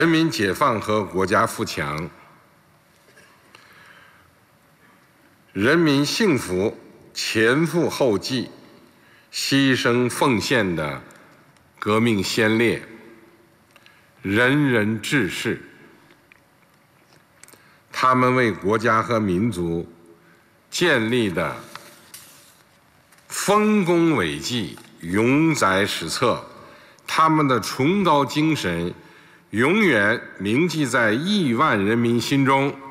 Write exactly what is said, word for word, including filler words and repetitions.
人民解放和国家富强，人民幸福前赴后继、牺牲奉献的革命先烈，仁人志士，他们为国家和民族建立的丰功伟绩永载史册，他们的崇高精神永远铭记在亿万人民心中。